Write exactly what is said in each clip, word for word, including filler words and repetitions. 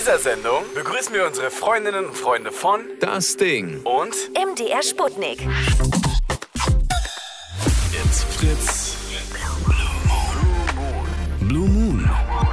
dieser Sendung begrüßen wir unsere Freundinnen und Freunde von Das Ding und M D R Sputnik. It's Fritz. Blue Moon.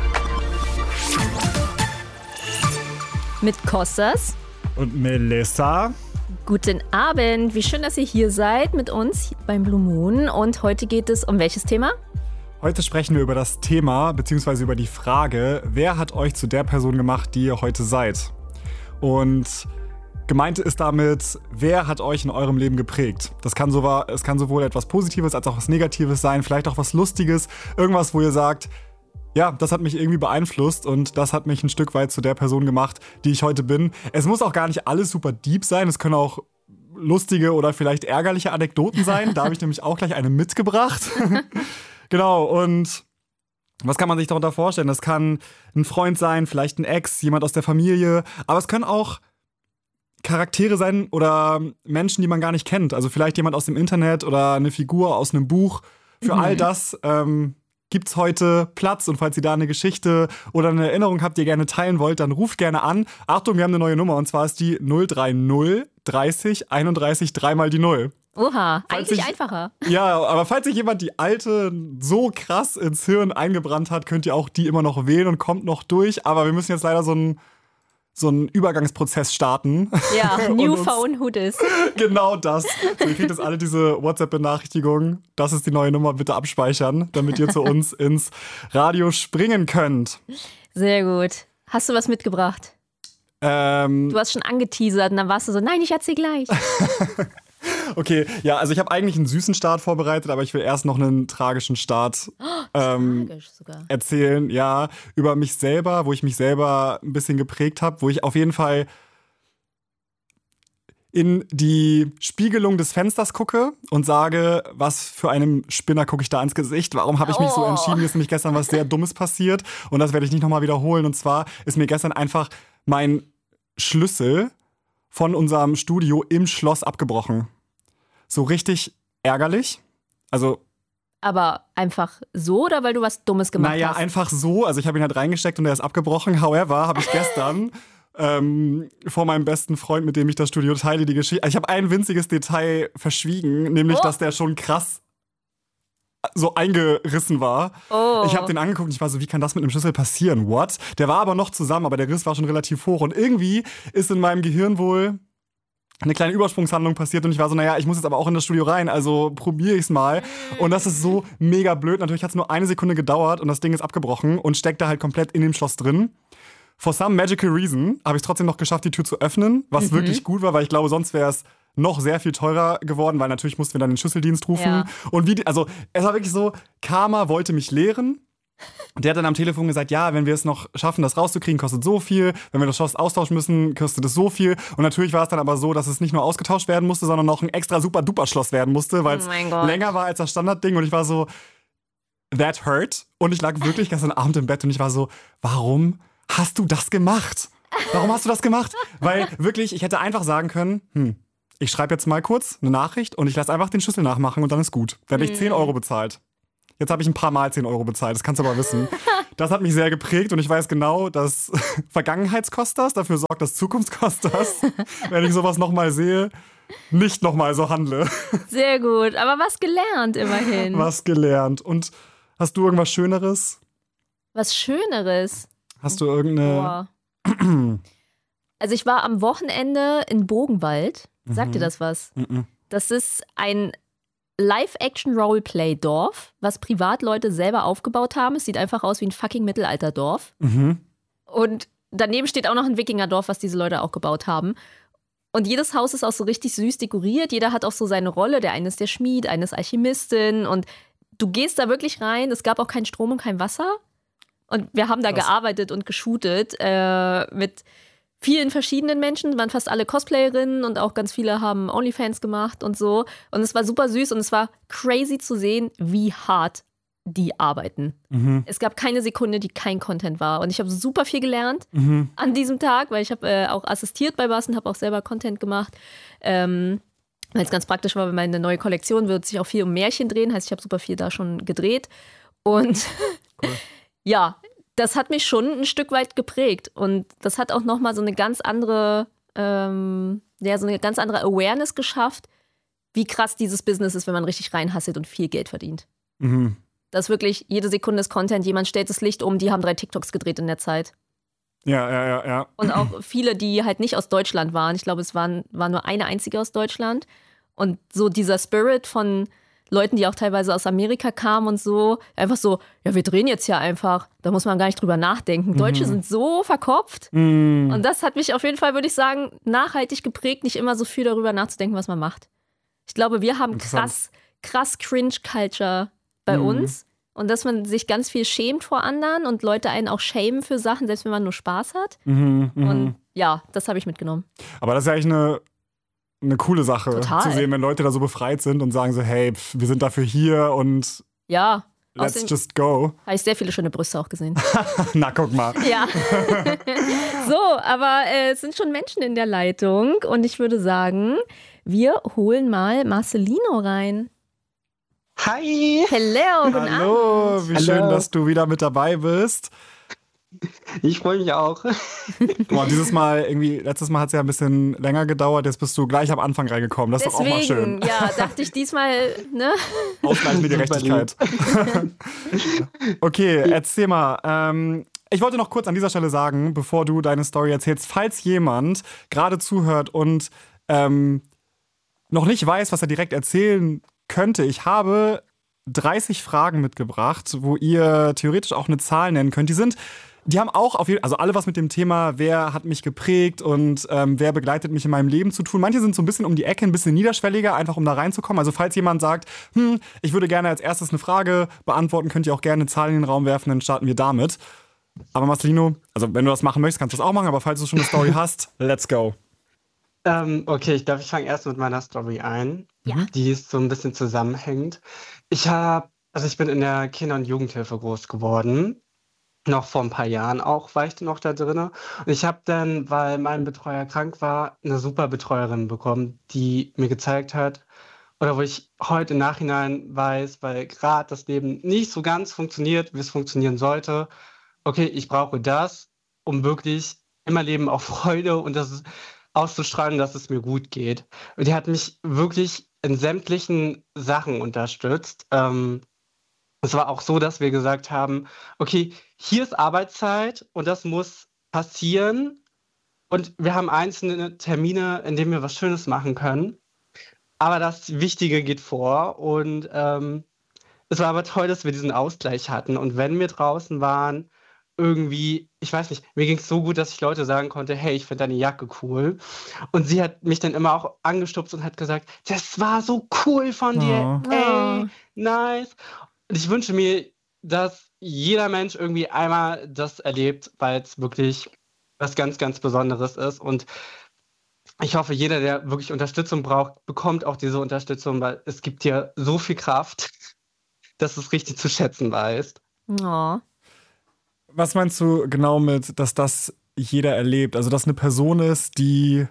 Mit Kostas und Melissa. Guten Abend, wie schön, dass ihr hier seid mit uns beim Blue Moon. Und heute geht es um welches Thema? Heute sprechen wir über das Thema, beziehungsweise über die Frage, wer hat euch zu der Person gemacht, die ihr heute seid? Und gemeint ist damit, wer hat euch in eurem Leben geprägt? Das kann, so, es kann sowohl etwas Positives als auch was Negatives sein, vielleicht auch was Lustiges, irgendwas, wo ihr sagt, ja, das hat mich irgendwie beeinflusst und das hat mich ein Stück weit zu der Person gemacht, die ich heute bin. Es muss auch gar nicht alles super deep sein, es können auch lustige oder vielleicht ärgerliche Anekdoten sein. Da habe ich nämlich auch gleich eine mitgebracht. Genau, und was kann man sich darunter vorstellen? Das kann ein Freund sein, vielleicht ein Ex, jemand aus der Familie, aber es können auch Charaktere sein oder Menschen, die man gar nicht kennt. Also vielleicht jemand aus dem Internet oder eine Figur aus einem Buch. Für mhm. all das ähm, gibt's heute Platz, und falls ihr da eine Geschichte oder eine Erinnerung habt, die ihr gerne teilen wollt, dann ruft gerne an. Achtung, wir haben eine neue Nummer, und zwar ist die null drei null dreißig einunddreißig dreimal die Null. Oha, Falls eigentlich sich, einfacher. Ja, aber falls sich jemand die alte so krass ins Hirn eingebrannt hat, könnt ihr auch die immer noch wählen und kommt noch durch. Aber wir müssen jetzt leider so einen so einen Übergangsprozess starten. Ja, New Phone Who Dis. Genau das. So, ihr kriegt jetzt alle diese WhatsApp-Benachrichtigungen. Das ist die neue Nummer, bitte abspeichern, damit ihr zu uns ins Radio springen könnt. Sehr gut. Hast du was mitgebracht? Ähm, du hast schon angeteasert und dann warst du so, nein, ich erzähl gleich. Okay, ja, also ich habe eigentlich einen süßen Start vorbereitet, aber ich will erst noch einen tragischen Start ähm, Tragisch sogar. erzählen. Ja, über mich selber, wo ich mich selber ein bisschen geprägt habe, wo ich auf jeden Fall in die Spiegelung des Fensters gucke und sage, was für einem Spinner gucke ich da ins Gesicht? Warum habe ich mich so Oh. entschieden? Mir ist nämlich gestern was sehr Dummes passiert und das werde ich nicht nochmal wiederholen. Und zwar ist mir gestern einfach mein Schlüssel von unserem Studio im Schloss abgebrochen. So richtig ärgerlich. Also, Aber einfach so oder weil du was Dummes gemacht naja, hast? einfach so. Also ich habe ihn halt reingesteckt und er ist abgebrochen. However, habe ich gestern ähm, vor meinem besten Freund, mit dem ich das Studio teile, die Geschichte. Also ich habe ein winziges Detail verschwiegen, nämlich, Oh. dass der schon krass so eingerissen war. Oh. Ich habe den angeguckt und ich war so, wie kann das mit einem Schlüssel passieren? What? Der war aber noch zusammen, aber der Riss war schon relativ hoch. Und irgendwie ist in meinem Gehirn wohl eine kleine Übersprungshandlung passiert und ich war so, naja, ich muss jetzt aber auch in das Studio rein, also probiere ich's mal. Und das ist so mega blöd. Natürlich hat es nur eine Sekunde gedauert und das Ding ist abgebrochen und steckt da halt komplett in dem Schloss drin. For some magical reason habe ich es trotzdem noch geschafft, die Tür zu öffnen, was Mhm. wirklich gut war, weil ich glaube, sonst wäre es noch sehr viel teurer geworden, weil natürlich mussten wir dann den Schlüsseldienst rufen. Ja. Und wie, die, also es war wirklich so, Karma wollte mich lehren. Und der hat dann am Telefon gesagt, ja, wenn wir es noch schaffen, das rauszukriegen, kostet so viel. Wenn wir das Schloss austauschen müssen, kostet es so viel. Und natürlich war es dann aber so, dass es nicht nur ausgetauscht werden musste, sondern noch ein extra super duper Schloss werden musste, weil es Oh mein Gott. länger war als das Standardding. Und ich war so, that hurt. Und ich lag wirklich gestern Abend im Bett und ich war so, warum hast du das gemacht? Warum hast du das gemacht? Weil wirklich, ich hätte einfach sagen können, hm, ich schreibe jetzt mal kurz eine Nachricht und ich lasse einfach den Schlüssel nachmachen und dann ist gut. Dann hätte ich zehn Euro bezahlt. Jetzt habe ich ein paar Mal zehn Euro bezahlt, das kannst du aber wissen. Das hat mich sehr geprägt und ich weiß genau, dass Vergangenheitskostas dafür sorgt, dass Zukunftskostas, wenn ich sowas nochmal sehe, nicht nochmal so handle. Sehr gut, aber was gelernt immerhin. Was gelernt. Und hast du irgendwas Schöneres? Was Schöneres. Hast du irgendeine... Boah. Also ich war am Wochenende in Bogenwald. Sagt dir das was? Mhm. Das ist ein Live-Action-Roleplay-Dorf, was Privatleute selber aufgebaut haben. Es sieht einfach aus wie ein fucking Mittelalterdorf. Mhm. Und daneben steht auch noch ein Wikingerdorf, was diese Leute auch gebaut haben. Und jedes Haus ist auch so richtig süß dekoriert. Jeder hat auch so seine Rolle. Der eine ist der Schmied, eine ist Alchemistin. Und du gehst da wirklich rein. Es gab auch keinen Strom und kein Wasser. Und wir haben da Krass. gearbeitet und geshootet äh, mit vielen verschiedenen Menschen, waren fast alle Cosplayerinnen und auch ganz viele haben OnlyFans gemacht und so. Und es war super süß und es war crazy zu sehen, wie hart die arbeiten. Mhm. Es gab keine Sekunde, die kein Content war. Und ich habe super viel gelernt Mhm. an diesem Tag, weil ich habe äh, auch assistiert bei was und habe auch selber Content gemacht. Ähm, weil es ganz praktisch war, weil meine neue Kollektion wird sich auch viel um Märchen drehen. Heißt, ich habe super viel da schon gedreht. Und Cool. ja, das hat mich schon ein Stück weit geprägt. Und das hat auch nochmal so eine ganz andere, ähm, ja, so eine ganz andere Awareness geschafft, wie krass dieses Business ist, wenn man richtig reinhasselt und viel Geld verdient. Mhm. Dass wirklich jede Sekunde ist Content, jemand stellt das Licht um, die haben drei TikToks gedreht in der Zeit. Ja, ja, ja, ja. Und auch viele, die halt nicht aus Deutschland waren. Ich glaube, es waren, war nur eine einzige aus Deutschland. Und so dieser Spirit von Leuten, die auch teilweise aus Amerika kamen und so, einfach so, ja, wir drehen jetzt ja einfach. Da muss man gar nicht drüber nachdenken. Mhm. Deutsche sind so verkopft. Mhm. Und das hat mich auf jeden Fall, würde ich sagen, nachhaltig geprägt, nicht immer so viel darüber nachzudenken, was man macht. Ich glaube, wir haben krass, krass Cringe-Culture bei Mhm. uns. Und dass man sich ganz viel schämt vor anderen und Leute einen auch schämen für Sachen, selbst wenn man nur Spaß hat. Mhm, mhm. Und ja, das habe ich mitgenommen. Aber das ist ja eigentlich eine, eine coole Sache, Total. zu sehen, wenn Leute da so befreit sind und sagen so, hey, pf, wir sind dafür hier und Ja, let's außerdem just go. habe ich sehr viele schöne Brüste auch gesehen. Na, guck mal. Ja. So, aber äh, es sind schon Menschen in der Leitung und ich würde sagen, wir holen mal Marcelino rein. Hi! Hello, guten Abend. Hallo, wie Hallo. schön, dass du wieder mit dabei bist. Ich freue mich auch. Boah, dieses Mal, irgendwie, letztes Mal hat es ja ein bisschen länger gedauert, jetzt bist du gleich am Anfang reingekommen. Das ist doch auch mal schön. Deswegen, ja, dachte ich diesmal, ne? Ausgleichende Gerechtigkeit. Okay, erzähl mal. Ähm, ich wollte noch kurz an dieser Stelle sagen, bevor du deine Story erzählst, falls jemand gerade zuhört und ähm, noch nicht weiß, was er direkt erzählen könnte, ich habe dreißig Fragen mitgebracht, wo ihr theoretisch auch eine Zahl nennen könnt. Die sind, die haben auch auf jeden also alle was mit dem Thema, wer hat mich geprägt und ähm, wer begleitet mich in meinem Leben zu tun. Manche sind so ein bisschen um die Ecke, ein bisschen niederschwelliger, einfach um da reinzukommen. Also falls jemand sagt, hm, ich würde gerne als erstes eine Frage beantworten, könnt ihr auch gerne eine Zahl in den Raum werfen, dann starten wir damit. Aber Marcelino, also wenn du das machen möchtest, kannst du das auch machen, aber falls du schon eine Story hast, let's go. Ähm, okay, ich glaube, ich fange erst mit meiner Story ein, Ja. die ist so ein bisschen zusammenhängend. Ich habe, also ich bin in der Kinder- und Jugendhilfe groß geworden. Noch vor ein paar Jahren auch war ich noch da drin. Und ich habe dann, weil mein Betreuer krank war, eine super Betreuerin bekommen, die mir gezeigt hat, oder wo ich heute im Nachhinein weiß, weil gerade das Leben nicht so ganz funktioniert, wie es funktionieren sollte. Okay, ich brauche das, um wirklich in meinem Leben auch Freude und das auszustrahlen, dass es mir gut geht. Und die hat mich wirklich in sämtlichen Sachen unterstützt. Ähm, es war auch so, dass wir gesagt haben, okay, hier ist Arbeitszeit und das muss passieren. Und wir haben einzelne Termine, in denen wir was Schönes machen können. Aber das Wichtige geht vor. Und ähm, es war aber toll, dass wir diesen Ausgleich hatten. Und wenn wir draußen waren, irgendwie, ich weiß nicht, mir ging es so gut, dass ich Leute sagen konnte, hey, ich finde deine Jacke cool. Und sie hat mich dann immer auch angestupst und hat gesagt, das war so cool von dir, Oh. ey, nice. Und ich wünsche mir, dass jeder Mensch irgendwie einmal das erlebt, weil es wirklich was ganz, ganz Besonderes ist. Und ich hoffe, jeder, der wirklich Unterstützung braucht, bekommt auch diese Unterstützung, weil es gibt dir so viel Kraft, dass du es richtig zu schätzen weißt. Oh. Was meinst du genau mit, dass das jeder erlebt? Also, dass eine Person ist, die.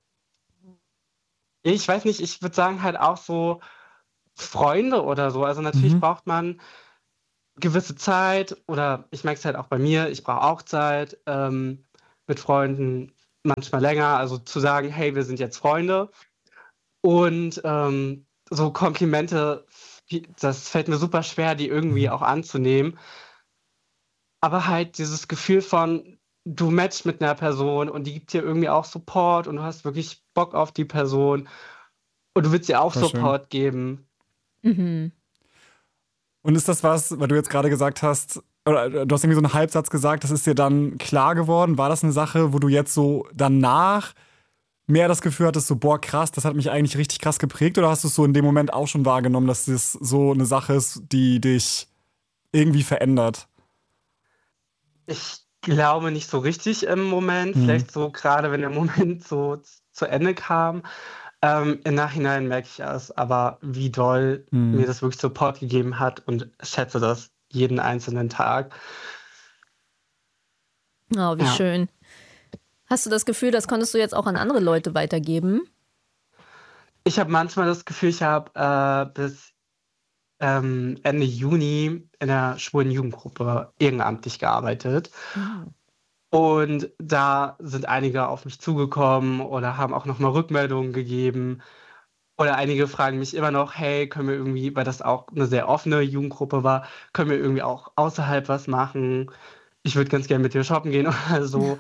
Ich weiß nicht, ich würde sagen halt auch so Freunde oder so. Also natürlich Mhm. braucht man gewisse Zeit oder ich merke es halt auch bei mir, ich brauche auch Zeit ähm, mit Freunden, manchmal länger. Also zu sagen, hey, wir sind jetzt Freunde. Und ähm, so Komplimente, das fällt mir super schwer, die irgendwie auch anzunehmen. Aber halt dieses Gefühl von, du matchst mit einer Person und die gibt dir irgendwie auch Support und du hast wirklich Bock auf die Person und du willst ihr auch Voll schön. Support geben. Mhm. Und ist das was, weil du jetzt gerade gesagt hast, oder du hast irgendwie so einen Halbsatz gesagt, das ist dir dann klar geworden? War das eine Sache, wo du jetzt so danach mehr das Gefühl hattest, so, boah, krass, das hat mich eigentlich richtig krass geprägt? Oder hast du es so in dem Moment auch schon wahrgenommen, dass das so eine Sache ist, die dich irgendwie verändert? Ich glaube nicht so richtig im Moment, Mhm. vielleicht so gerade, wenn der Moment so z- zu Ende kam. Ähm, im Nachhinein merke ich es, aber wie doll Mhm. mir das wirklich Support gegeben hat und schätze das jeden einzelnen Tag. Oh, wie Ja. schön. Hast du das Gefühl, das konntest du jetzt auch an andere Leute weitergeben? Ich habe manchmal das Gefühl, ich habe äh, bis ähm, Ende Juni in der schwulen Jugendgruppe ehrenamtlich gearbeitet. Mhm. Und da sind einige auf mich zugekommen oder haben auch nochmal Rückmeldungen gegeben. Oder einige fragen mich immer noch, hey, können wir irgendwie, weil das auch eine sehr offene Jugendgruppe war, können wir irgendwie auch außerhalb was machen? Ich würde ganz gerne mit dir shoppen gehen oder so.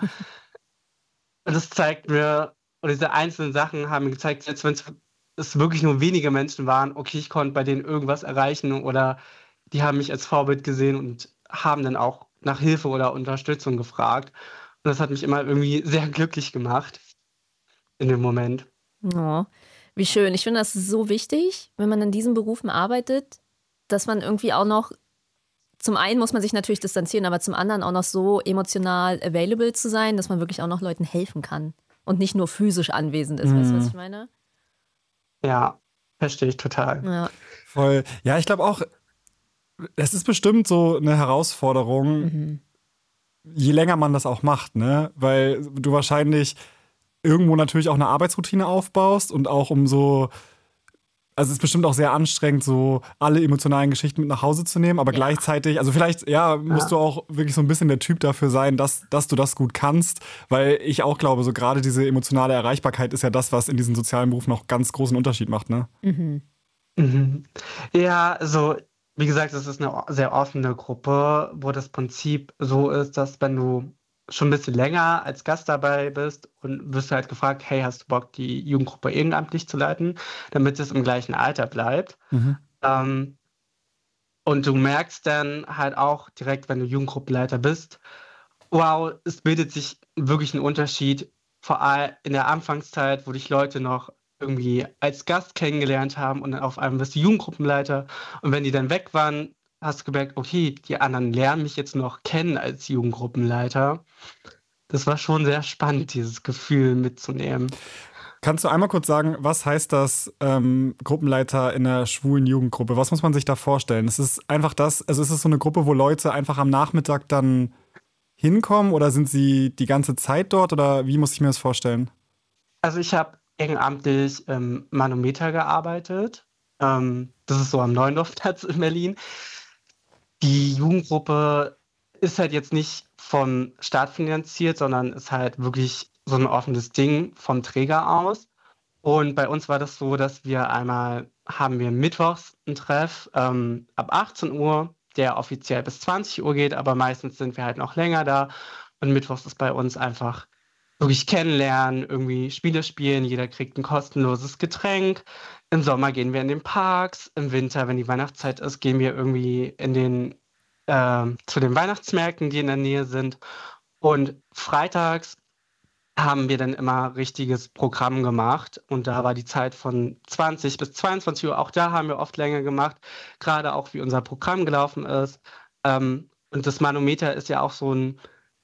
Und das zeigt mir, und diese einzelnen Sachen haben mir gezeigt, selbst wenn es wirklich nur wenige Menschen waren, okay, ich konnte bei denen irgendwas erreichen oder die haben mich als Vorbild gesehen und haben dann auch nach Hilfe oder Unterstützung gefragt. Und das hat mich immer irgendwie sehr glücklich gemacht in dem Moment. Oh, wie schön. Ich finde, das ist so wichtig, wenn man in diesen Berufen arbeitet, dass man irgendwie auch noch, zum einen muss man sich natürlich distanzieren, aber zum anderen auch noch so emotional available zu sein, dass man wirklich auch noch Leuten helfen kann und nicht nur physisch anwesend ist. Mhm. Weißt du, was ich meine? Ja, verstehe ich total. Ja. Voll. Ja, ich glaube auch, es ist bestimmt so eine Herausforderung, Mhm. je länger man das auch macht, ne? Weil du wahrscheinlich irgendwo natürlich auch eine Arbeitsroutine aufbaust und auch um so, also es ist bestimmt auch sehr anstrengend, so alle emotionalen Geschichten mit nach Hause zu nehmen, aber Ja. gleichzeitig, also vielleicht, ja, musst Ja. du auch wirklich so ein bisschen der Typ dafür sein, dass, dass du das gut kannst, weil ich auch glaube, so gerade diese emotionale Erreichbarkeit ist ja das, was in diesen sozialen Berufen noch ganz großen Unterschied macht, ne? Mhm. Mhm. Ja, also wie gesagt, es ist eine o- sehr offene Gruppe, wo das Prinzip so ist, dass wenn du schon ein bisschen länger als Gast dabei bist und wirst du halt gefragt, hey, hast du Bock, die Jugendgruppe ehrenamtlich zu leiten, damit es im gleichen Alter bleibt. Mhm. Ähm, und du merkst dann halt auch direkt, wenn du Jugendgruppenleiter bist, wow, es bildet sich wirklich ein Unterschied, vor allem in der Anfangszeit, wo dich Leute noch irgendwie als Gast kennengelernt haben und dann auf einmal bist du Jugendgruppenleiter. Und wenn die dann weg waren, hast du gemerkt, okay, die anderen lernen mich jetzt noch kennen als Jugendgruppenleiter. Das war schon sehr spannend, dieses Gefühl mitzunehmen. Kannst du einmal kurz sagen, was heißt das ähm, Gruppenleiter in einer schwulen Jugendgruppe? Was muss man sich da vorstellen? Ist es einfach das, also ist es so eine Gruppe, wo Leute einfach am Nachmittag dann hinkommen oder sind sie die ganze Zeit dort oder wie muss ich mir das vorstellen? Also ich habe ehrenamtlich im Manometer gearbeitet. Ähm, das ist so am Neuendorfplatz in Berlin. Die Jugendgruppe ist halt jetzt nicht vom Staat finanziert, sondern ist halt wirklich so ein offenes Ding vom Träger aus. Und bei uns war das so, dass wir einmal haben wir mittwochs einen Treff ähm, ab achtzehn Uhr, der offiziell bis zwanzig Uhr geht, aber meistens sind wir halt noch länger da. Und mittwochs ist bei uns einfach wirklich kennenlernen, irgendwie Spiele spielen, jeder kriegt ein kostenloses Getränk. Im Sommer gehen wir in den Parks, im Winter, wenn die Weihnachtszeit ist, gehen wir irgendwie in den, ähm, zu den Weihnachtsmärkten, die in der Nähe sind. Und freitags haben wir dann immer richtiges Programm gemacht und da war die Zeit von zwanzig bis zweiundzwanzig Uhr, auch da haben wir oft länger gemacht, gerade auch wie unser Programm gelaufen ist. Ähm, und das Manometer ist ja auch so ein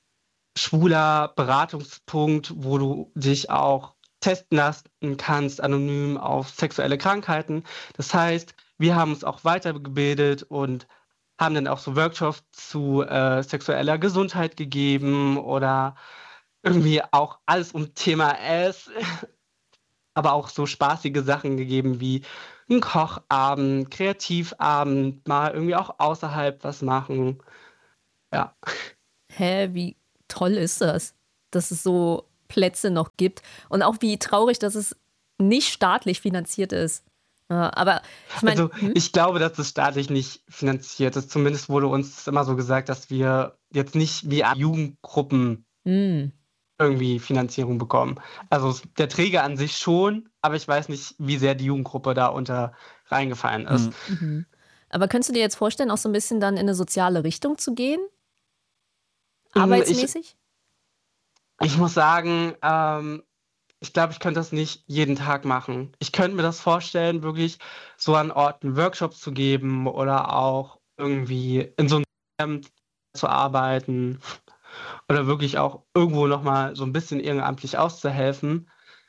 schwuler Beratungspunkt, wo du dich auch testen lassen kannst, anonym auf sexuelle Krankheiten. Das heißt, wir haben uns auch weitergebildet und haben dann auch so Workshops zu äh, sexueller Gesundheit gegeben oder irgendwie auch alles um Thema S, aber auch so spaßige Sachen gegeben wie ein Kochabend, Kreativabend, mal irgendwie auch außerhalb was machen. Ja. Hä, wie toll ist das, dass es so Plätze noch gibt und auch wie traurig, dass es nicht staatlich finanziert ist. Ja, aber ich meine, Also ich glaube, dass es staatlich nicht finanziert ist. Zumindest wurde uns immer so gesagt, dass wir jetzt nicht wie Jugendgruppen hm, irgendwie Finanzierung bekommen. Also es- der Träger an sich schon, aber ich weiß nicht, wie sehr die Jugendgruppe da unter reingefallen ist. Mhm. mhm. Aber könntest du dir jetzt vorstellen, auch so ein bisschen dann in eine soziale Richtung zu gehen? Mm, Arbeitsmäßig? Ich muss sagen, ähm, ich glaube, ich könnte das nicht jeden Tag machen. Ich könnte mir das vorstellen, wirklich so an Orten Workshops zu geben oder auch irgendwie in so einem Camp zu arbeiten oder wirklich auch irgendwo nochmal so ein bisschen ehrenamtlich auszuhelfen.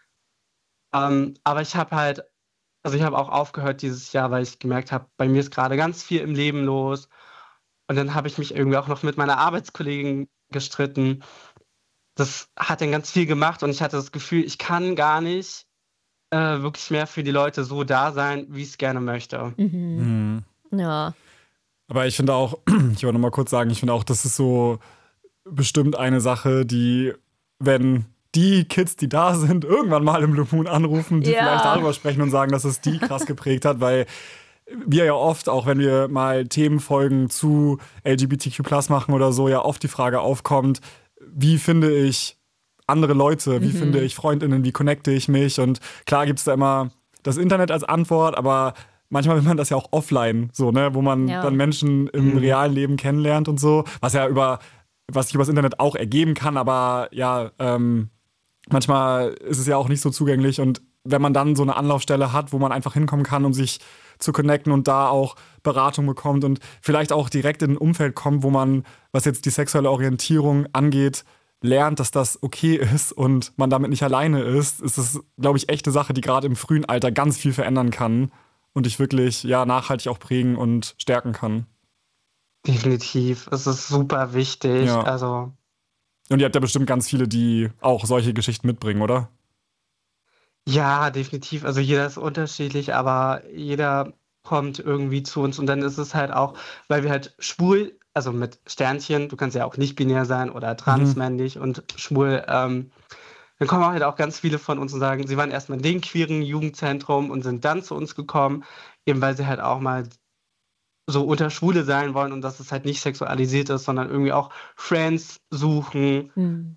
Ähm, aber ich habe halt, also ich habe auch aufgehört dieses Jahr, weil ich gemerkt habe, bei mir ist gerade ganz viel im Leben los. Und dann habe ich mich irgendwie auch noch mit meiner Arbeitskollegin gestritten. Das hat dann ganz viel gemacht und ich hatte das Gefühl, ich kann gar nicht äh, wirklich mehr für die Leute so da sein, wie ich es gerne möchte. Mhm. Mhm. Ja. Aber ich finde auch, ich wollte noch mal kurz sagen, ich finde auch, das ist so bestimmt eine Sache, die, wenn die Kids, die da sind, irgendwann mal im Blue Moon anrufen, die Ja. vielleicht darüber sprechen und sagen, dass es die krass geprägt hat, weil wir ja oft, auch wenn wir mal Themenfolgen zu L G B T Q plus machen oder so, ja oft die Frage aufkommt, wie finde ich andere Leute, wie mhm. finde ich FreundInnen, wie connecte ich mich? Und klar gibt es da immer das Internet als Antwort, aber manchmal will man das ja auch offline, so, ne, wo man ja. dann Menschen im Mhm. realen Leben kennenlernt und so, was ja über, was sich über das Internet auch ergeben kann, aber ja, ähm, manchmal ist es ja auch nicht so zugänglich und wenn man dann so eine Anlaufstelle hat, wo man einfach hinkommen kann, um sich zu connecten und da auch Beratung bekommt und vielleicht auch direkt in ein Umfeld kommt, wo man, was jetzt die sexuelle Orientierung angeht, lernt, dass das okay ist und man damit nicht alleine ist, ist es, glaube ich, echte Sache, die gerade im frühen Alter ganz viel verändern kann und dich wirklich ja nachhaltig auch prägen und stärken kann. Definitiv. Es ist super wichtig. Ja. Also Und ihr habt ja bestimmt ganz viele, die auch solche Geschichten mitbringen, oder? ja, definitiv. Also jeder ist unterschiedlich, aber jeder kommt irgendwie zu uns und dann ist es halt auch, weil wir halt schwul, also mit Sternchen, du kannst ja auch nicht binär sein oder transmännlich mhm. und schwul, ähm, dann kommen halt auch ganz viele von uns und sagen, sie waren erstmal in dem queeren Jugendzentrum und sind dann zu uns gekommen, eben weil sie halt auch mal so unter Schwule sein wollen und dass es halt nicht sexualisiert ist, sondern irgendwie auch Friends suchen. Hm.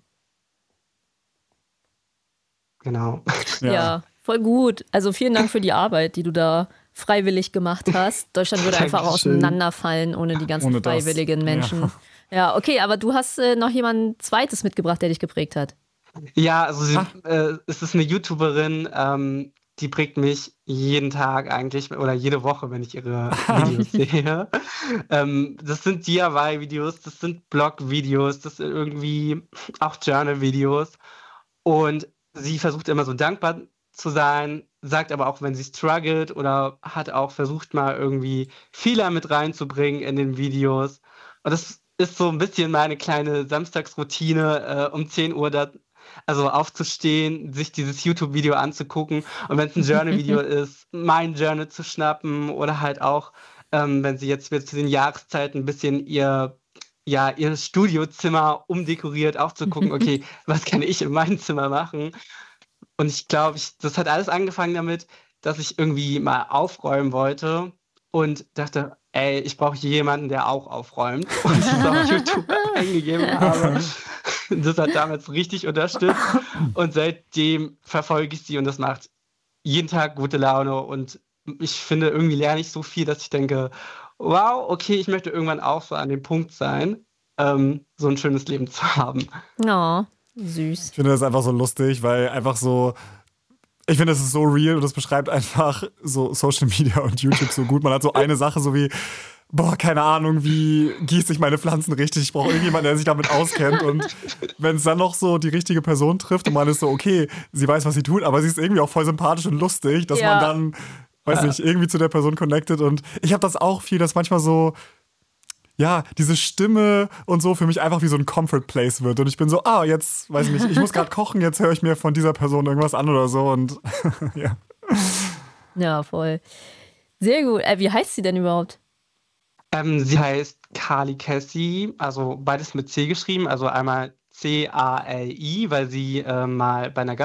Genau. Ja. ja, voll gut. Also vielen Dank für die Arbeit, die du da freiwillig gemacht hast. Deutschland würde einfach Dankeschön. auseinanderfallen ohne die ganzen Ohne das. freiwilligen Menschen. Ja. ja, okay, aber du hast äh, noch jemand Zweites mitgebracht, der dich geprägt hat. Ja, also sie, äh, es ist eine YouTuberin, ähm, die prägt mich jeden Tag eigentlich oder jede Woche, wenn ich ihre Videos sehe. Ähm, das sind D I Y-Videos, das sind Blog-Videos, das sind irgendwie auch Journal-Videos. Und sie versucht immer so dankbar zu sein, sagt aber auch, wenn sie struggelt oder hat auch versucht, mal irgendwie Fehler mit reinzubringen in den Videos. Und das ist so ein bisschen meine kleine Samstagsroutine, äh, um zehn Uhr da, also aufzustehen, sich dieses YouTube-Video anzugucken und wenn es ein Journal-Video ist, mein Journal zu schnappen oder halt auch, ähm, wenn sie jetzt zu den Jahreszeiten ein bisschen ihr ja, ihr Studiozimmer umdekoriert, auch zu gucken, okay, was kann ich in meinem Zimmer machen? Und ich glaube, ich, das hat alles angefangen damit, dass ich irgendwie mal aufräumen wollte und dachte, ey, ich brauche jemanden, der auch aufräumt. Und ich das auf YouTube eingegeben habe. Das hat damals richtig unterstützt. Und seitdem verfolge ich sie und das macht jeden Tag gute Laune. Und ich finde, irgendwie lerne ich so viel, dass ich denke, wow, okay, ich möchte irgendwann auch so an dem Punkt sein, ähm, so ein schönes Leben zu haben. Oh, süß. Ich finde das einfach so lustig, weil einfach so, ich finde, das ist so real und das beschreibt einfach so Social Media und YouTube so gut. Man hat so eine Sache, so wie, boah, keine Ahnung, wie gieße ich meine Pflanzen richtig? Ich brauche irgendjemanden, der sich damit auskennt. Und wenn es dann noch so die richtige Person trifft und man ist so, okay, sie weiß, was sie tut, aber sie ist irgendwie auch voll sympathisch und lustig, dass ja. man dann, weiß nicht, irgendwie zu der Person connected. Und ich habe das auch viel, dass manchmal so, ja, diese Stimme und so für mich einfach wie so ein Comfort-Place wird. Und ich bin so, ah, jetzt, weiß ich nicht, ich muss gerade kochen, jetzt höre ich mir von dieser Person irgendwas an oder so. Und ja. Ja, voll. Sehr gut. Äh, wie heißt sie denn überhaupt? Ähm, sie heißt Kali Cassie, also beides mit C geschrieben, also einmal C A L I, weil sie äh, mal bei einer